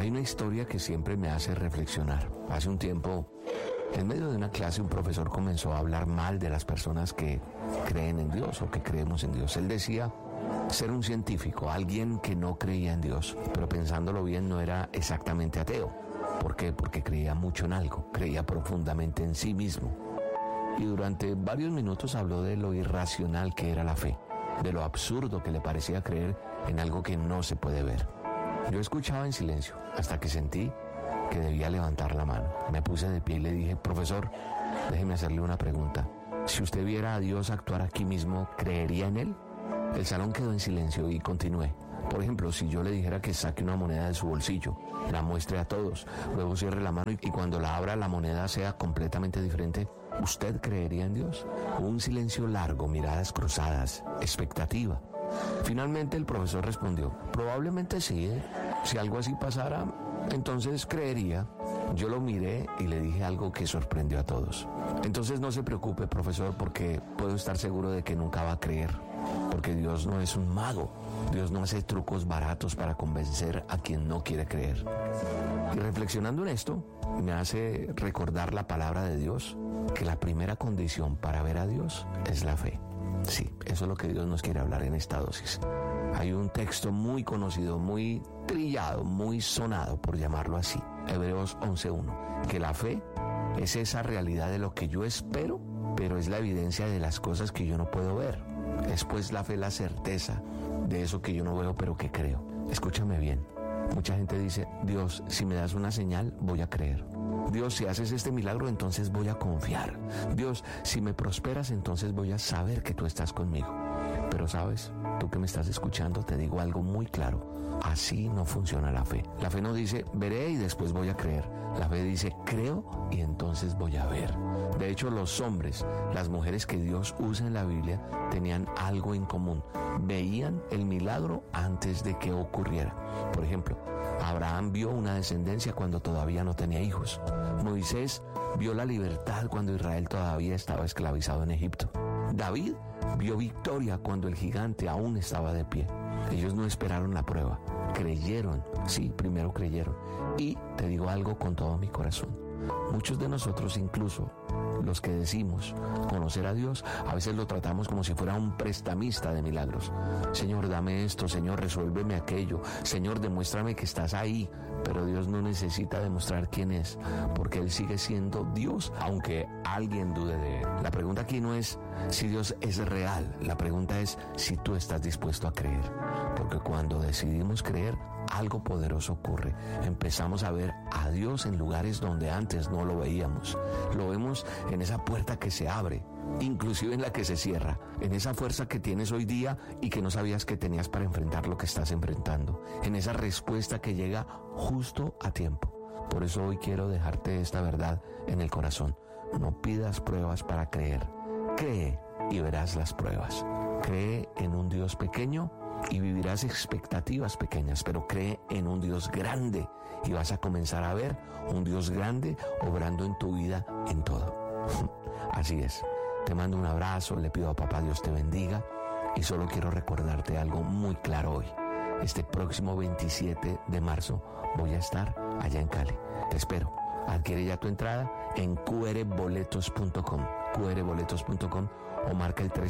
Hay una historia que siempre me hace reflexionar. Hace un tiempo, en medio de una clase, un profesor comenzó a hablar mal de las personas que creen en Dios o que creemos en Dios. Él decía ser un científico, alguien que no creía en Dios, pero pensándolo bien no era exactamente ateo. ¿Por qué? Porque creía mucho en algo, creía profundamente en sí mismo. Y durante varios minutos habló de lo irracional que era la fe, de lo absurdo que le parecía creer en algo que no se puede ver. Yo escuchaba en silencio hasta que sentí que debía levantar la mano. Me puse de pie y le dije: profesor, déjeme hacerle una pregunta. Si usted viera a Dios actuar aquí mismo, ¿creería en Él? El salón quedó en silencio y continué. Por ejemplo, si yo le dijera que saque una moneda de su bolsillo, la muestre a todos, luego cierre la mano y cuando la abra la moneda sea completamente diferente, ¿usted creería en Dios? Hubo un silencio largo, miradas cruzadas, expectativa. Finalmente el profesor respondió: probablemente sí, si algo así pasara, entonces creería. Yo lo miré y le dije algo que sorprendió a todos. Entonces no se preocupe, profesor, porque puedo estar seguro de que nunca va a creer, porque Dios no es un mago. Dios no hace trucos baratos para convencer a quien no quiere creer. Y reflexionando en esto, me hace recordar la palabra de Dios, que la primera condición para ver a Dios es la fe. Sí, eso es lo que Dios nos quiere hablar en esta dosis. Hay un texto muy conocido, muy trillado, muy sonado, por llamarlo así, Hebreos 11:1, que la fe es esa realidad de lo que yo espero, pero es la evidencia de las cosas que yo no puedo ver. Es pues la fe la certeza de eso que yo no veo pero que creo. Escúchame bien, mucha gente dice: Dios, si me das una señal, voy a creer. Dios, si haces este milagro, entonces voy a confiar. Dios, si me prosperas, entonces voy a saber que tú estás conmigo. Pero sabes, tú que me estás escuchando, te digo algo muy claro: así no funciona la fe. La fe no dice veré y después voy a creer. La fe dice creo y entonces voy a ver. De hecho, los hombres, las mujeres que Dios usa en la Biblia tenían algo en común: veían el milagro antes de que ocurriera. Por ejemplo, Abraham vio una descendencia cuando todavía no tenía hijos. Moisés vio la libertad cuando Israel todavía estaba esclavizado en Egipto. David vio victoria cuando el gigante aún estaba de pie. Ellos no esperaron la prueba, creyeron. Sí, primero creyeron. Y te digo algo con todo mi corazón: muchos de nosotros, incluso los que decimos conocer a Dios, a veces lo tratamos como si fuera un prestamista de milagros. Señor, dame esto. Señor, resuélveme aquello. Señor, demuéstrame que estás ahí. Pero Dios no necesita demostrar quién es, porque Él sigue siendo Dios, aunque alguien dude de Él. La pregunta aquí no es si Dios es real. La pregunta es si tú estás dispuesto a creer. Porque cuando decidimos creer, algo poderoso ocurre. Empezamos a ver a Dios en lugares donde antes no lo veíamos. Lo vemos en esa puerta que se abre, inclusive en la que se cierra, en esa fuerza que tienes hoy día y que no sabías que tenías para enfrentar lo que estás enfrentando, en esa respuesta que llega justo a tiempo. Por eso hoy quiero dejarte esta verdad en el corazón: no pidas pruebas para creer. Cree y verás las pruebas. Cree en un Dios pequeño y vivirás expectativas pequeñas, pero cree en un Dios grande y vas a comenzar a ver un Dios grande obrando en tu vida en todo. Así es. Te mando un abrazo, le pido a papá Dios te bendiga y solo quiero recordarte algo muy claro hoy. Este próximo 27 de marzo voy a estar allá en Cali. Te espero. Adquiere ya tu entrada en qrboletos.com, qrboletos.com, o marca el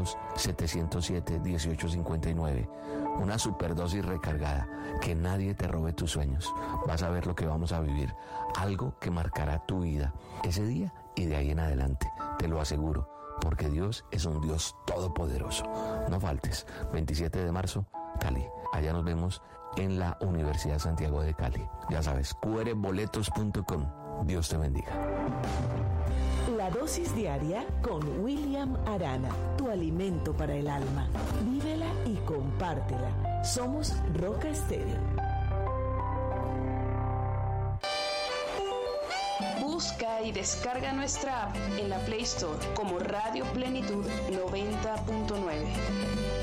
300-707-1859. Una superdosis recargada, que nadie te robe tus sueños. Vas a ver lo que vamos a vivir, algo que marcará tu vida ese día y de ahí en adelante, te lo aseguro, porque Dios es un Dios todopoderoso. No faltes, 27 de marzo, Cali. Allá nos vemos en la Universidad Santiago de Cali. Ya sabes, qrboletos.com. Dios te bendiga. La dosis diaria con William Arana, tu alimento para el alma. Vívela y compártela. Somos Roca Estéreo. Busca y descarga nuestra app en la Play Store como Radio Plenitud 90.9.